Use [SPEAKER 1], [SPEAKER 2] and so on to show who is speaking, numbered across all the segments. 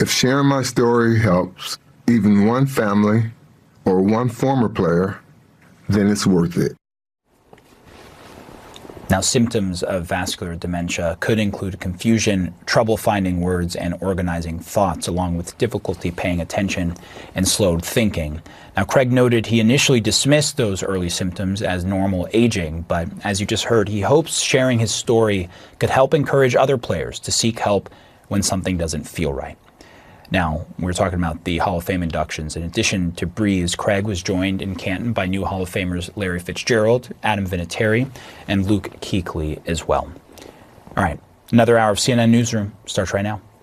[SPEAKER 1] If sharing my story helps even one family or one former player, then it's worth it.
[SPEAKER 2] Now, symptoms of vascular dementia could include confusion, trouble finding words and organizing thoughts, along with difficulty paying attention and slowed thinking. Now, Craig noted he initially dismissed those early symptoms as normal aging, but as you just heard, he hopes sharing his story could help encourage other players to seek help when something doesn't feel right. Now, we're talking about the Hall of Fame inductions. In addition to Brees, Craig was joined in Canton by new Hall of Famers Larry Fitzgerald, Adam Vinatieri, and Luke Kuechly as well. All right, another hour of CNN Newsroom starts right now.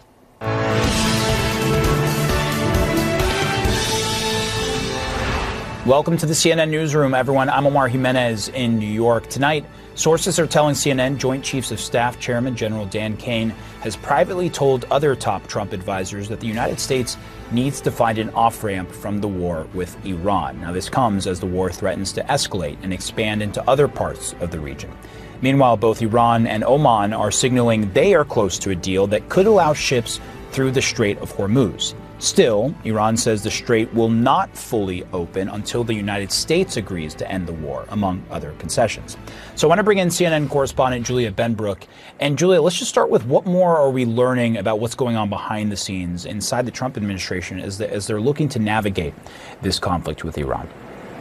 [SPEAKER 2] Welcome to the CNN Newsroom, everyone. I'm Omar Jimenez in New York. Tonight, sources are telling CNN Joint Chiefs of Staff Chairman General Dan Kane has privately told other top Trump advisors that the United States needs to find an off-ramp from the war with Iran. Now, this comes as the war threatens to escalate and expand into other parts of the region. Meanwhile, both Iran and Oman are signaling they are close to a deal that could allow ships through the Strait of Hormuz. Still, Iran says the strait will not fully open until the United States agrees to end the war, among other concessions. So I want to bring in CNN correspondent Julia Benbrook. And Julia, let's just start with what more are we learning about what's going on behind the scenes inside the Trump administration as they're looking to navigate this conflict with Iran?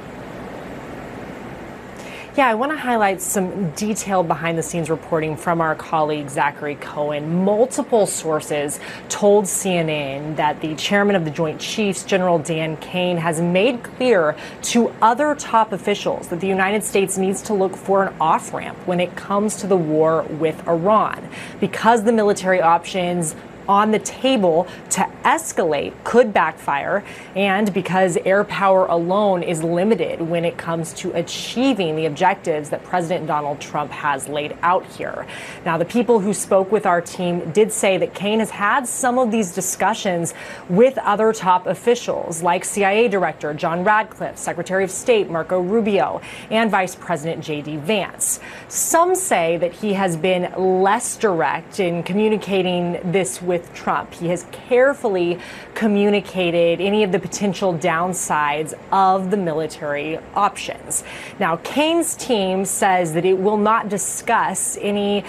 [SPEAKER 3] Yeah, I want to highlight some detailed behind-the-scenes reporting from our colleague Zachary Cohen. Multiple sources told CNN that the chairman of the Joint Chiefs, General Dan Kane, has made clear to other top officials that the United States needs to look for an off-ramp when it comes to the war with Iran, because the military options on the table to escalate could backfire, and because air power alone is limited when it comes to achieving the objectives that President Donald Trump has laid out here. Now, the people who spoke with our team did say that Kane has had some of these discussions with other top officials like CIA Director John Radcliffe, Secretary of State Marco Rubio, and Vice President J.D. Vance. Some say that he has been less direct in communicating this with Trump. He has carefully communicated any of the potential downsides of the military options. Now, Kane's team says that it will not discuss any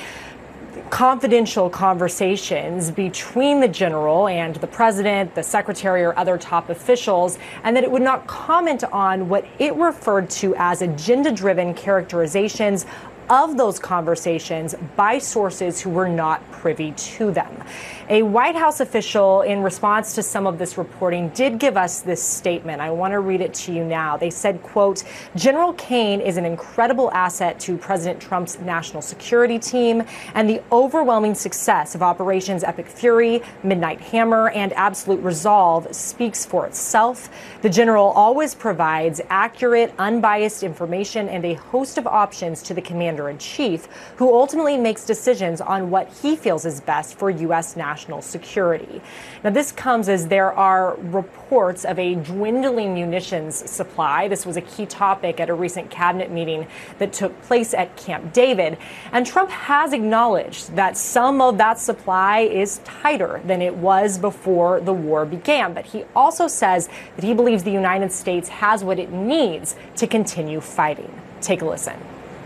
[SPEAKER 3] confidential conversations between the general and the president, the secretary, or other top officials, and that it would not comment on what it referred to as agenda-driven characterizations of those conversations by sources who were not privy to them. A White House official, in response to some of this reporting, did give us this statement. I want to read it to you now. They said, quote, General Kane is an incredible asset to President Trump's national security team, and the overwhelming success of Operations Epic Fury, Midnight Hammer, and Absolute Resolve speaks for itself. The general always provides accurate, unbiased information and a host of options to the Commander-in-Chief, who ultimately makes decisions on what he feels is best for U.S. national security. Now, this comes as there are reports of a dwindling munitions supply. This was a key topic at a recent cabinet meeting that took place at Camp David. And Trump has acknowledged that some of that supply is tighter than it was before the war began. But he also says that he believes the United States has what it needs to continue fighting. Take a listen.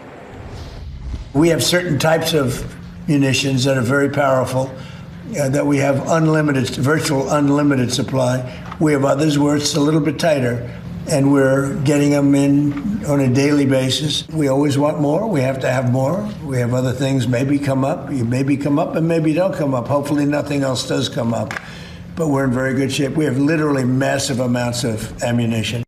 [SPEAKER 4] We have certain types of munitions that are very powerful, that we have unlimited, virtual unlimited supply. We have others where it's a little bit tighter, and we're getting them in on a daily basis. We always want more. We have to have more. We have other things maybe come up. You maybe come up and maybe don't come up. Hopefully nothing else does come up. But we're in very good shape. We have literally massive amounts of ammunition.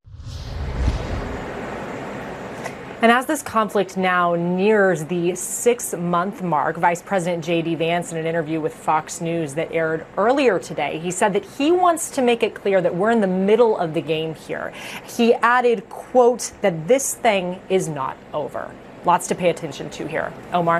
[SPEAKER 3] And as this conflict now nears the 6-month mark, Vice President J.D. Vance, in an interview with Fox News that aired earlier today, he said that he wants to make it clear that we're in the middle of the game here. He added, quote, that this thing is not over. Lots to pay attention to here. Omar?